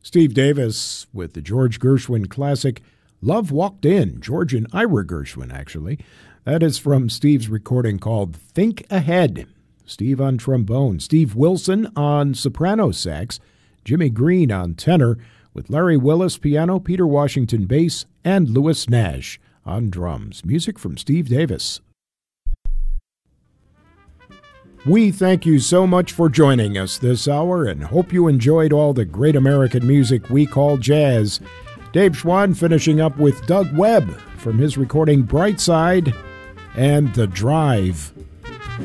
Steve Davis with the George Gershwin classic, Love Walked In, George and Ira Gershwin, actually. That is from Steve's recording called Think Ahead. Steve on trombone, Steve Wilson on soprano sax, Jimmy Green on tenor, with Larry Willis piano, Peter Washington bass, and Louis Nash on drums. Music from Steve Davis. We thank you so much for joining us this hour and hope you enjoyed all the great American music we call jazz. Dave Schwann finishing up with Doug Webb from his recording Brightside and The Drive.